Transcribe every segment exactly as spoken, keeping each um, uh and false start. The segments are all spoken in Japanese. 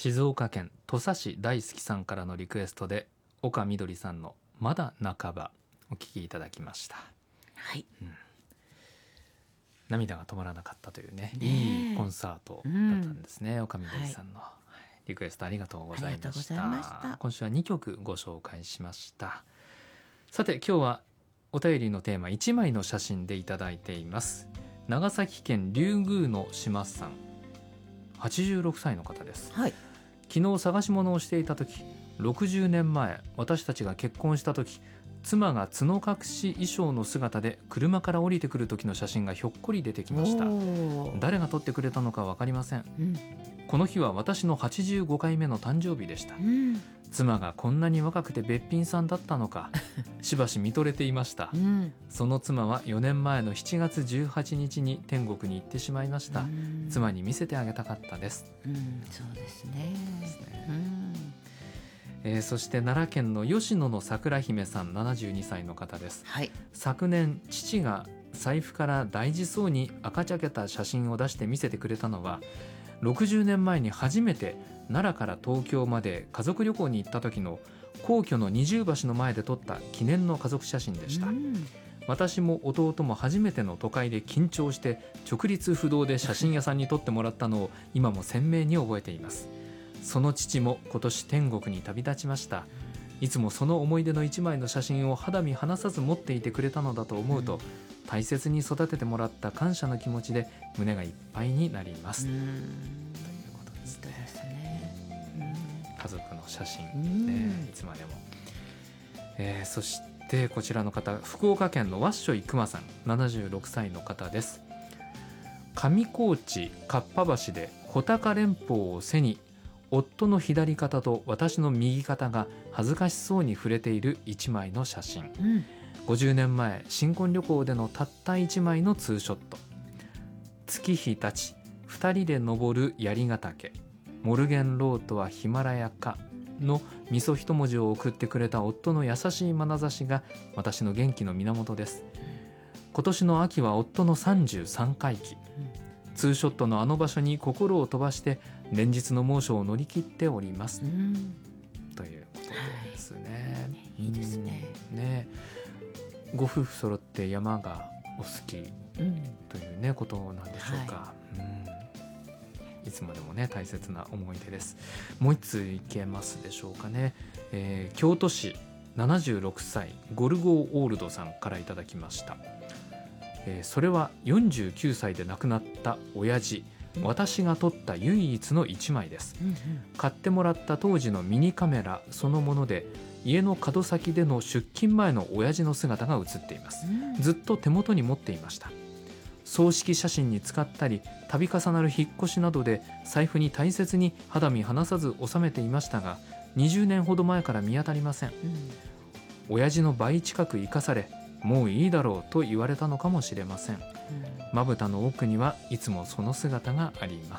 静岡県土佐市大好きさんからのリクエストで岡みどりさんのまだ半ばお聴きいただきました。 はい、 うん、涙が止まらなかったという ね, ねいいコンサートだったんですね、うん、岡みどりさんの、はい、リクエストありがとうございました。 ました今週はにきょくご紹介しました。さて今日はお便りのテーマいちまいの写真でいただいています。長崎県竜宮の島さん、はちじゅうろくさいの方です、 はい、 昨日探し物をしていた時、ろくじゅうねんまえ私たちが結婚した時、妻が角隠し衣装の姿で車から降りてくる時の写真がひょっこり出てきました。誰が撮ってくれたのか分かりません、うん、この日は私のはちじゅうごかいめの誕生日でした、うん、妻がこんなに若くてべっぴんさんだったのかしばし見とれていました、うん、その妻はよねんまえのしちがつじゅうはちにちに天国に行ってしまいました、うん、妻に見せてあげたかったです、 うん、そうですね、ですね、うんえー、そして奈良県の吉野の桜姫さん、ななじゅうにさいの方です、 はい、 昨年父が財布から大事そうに赤茶けた写真を出して見せてくれたのはろくじゅうねんまえに初めて奈良から東京まで家族旅行に行った時の皇居の二重橋の前で撮った記念の家族写真でした、うん、私も弟も初めての都会で緊張して直立不動で写真屋さんに撮ってもらったのを今も鮮明に覚えています。その父も今年天国に旅立ちました。いつもその思い出の一枚の写真を肌身離さず持っていてくれたのだと思うと、うん、大切に育ててもらった感謝の気持ちで胸がいっぱいになります、うん、ということですね。 ですね、 うん、家族の写真、ね、いつまでも、えー、そしてこちらの方、福岡県のわっしょいくまさん、ななじゅうろくさいの方です。上高地かっぱ橋で穂高連峰を背に夫の左肩と私の右肩が恥ずかしそうに触れている一枚の写真、うん、ごじゅうねんまえ新婚旅行でのたった一枚のツーショット。月日たち二人で登る槍ヶ岳、モルゲンロートはヒマラヤかの味噌一文字を送ってくれた夫の優しい眼差しが私の元気の源です。今年の秋は夫のさんじゅうさんかいき、ツーショットのあの場所に心を飛ばして連日の猛暑を乗り切っております、うん、ということですね、 はい、いいですね、 ね、ご夫婦揃って山がお好き、うん、という、ね、ことなんでしょうか、はい、うん、いつまでもね大切な思い出です。もう一ついけますでしょうかね、えー、京都市ななじゅうろくさいゴルゴーオールドさんからいただきました。えー、それはよんじゅうきゅうさいで亡くなった親父、私が撮った唯一の一枚です、うんうん、買ってもらった当時のミニカメラそのもので家の角先での出勤前の親父の姿が写っています、うん、ずっと手元に持っていました。葬式写真に使ったり度重なる引っ越しなどで財布に大切に肌身離さず収めていましたがにじゅうねんほど前から見当たりません、うん、親父の倍近く生かされもういいだろうと言われたのかもしれません。まぶたの奥にはいつもその姿があります、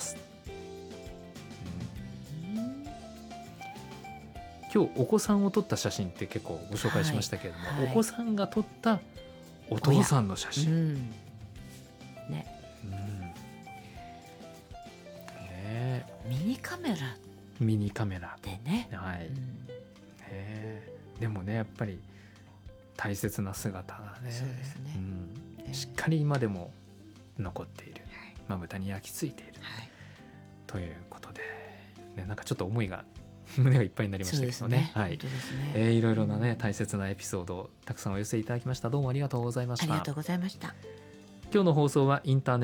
うん、今日お子さんを撮った写真って結構ご紹介しましたけれども、はいはい、お子さんが撮ったお父さんの写真、うんねうんね、 ミニカメラミニカメラでね、 はい、うん、ね、でもねやっぱり大切な姿がね、 そうですね、 うん、しっかり今でも残っている、まぶたに焼き付いている、はい、ということで、ね、なんかちょっと思いが胸がいっぱいになりましたけどね、はい、えー、いろいろなね大切なエピソードをたくさんお寄せいただきました。どうもありがとうございました。 ありがとうございました。 今日の放送はインターネット